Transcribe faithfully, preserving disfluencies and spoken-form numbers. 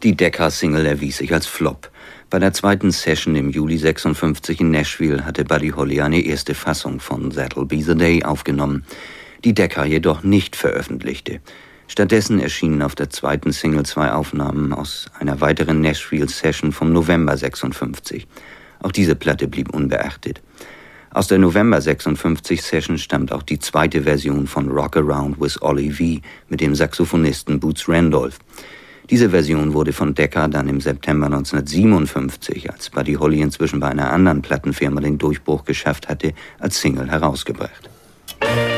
Die Decca-Single erwies sich als Flop. Bei der zweiten Session im Juli sechsundfünfzig in Nashville hatte Buddy Holly eine erste Fassung von That'll Be the Day aufgenommen, die Decca jedoch nicht veröffentlichte. Stattdessen erschienen auf der zweiten Single zwei Aufnahmen aus einer weiteren Nashville-Session vom November sechsundfünfzig. Auch diese Platte blieb unbeachtet. Aus der November sechsundfünfzig-Session stammt auch die zweite Version von Rock Around with Ollie V mit dem Saxophonisten Boots Randolph. Diese Version wurde von Decca dann im September neunzehnhundertsiebenundfünfzig, als Buddy Holly inzwischen bei einer anderen Plattenfirma den Durchbruch geschafft hatte, als Single herausgebracht.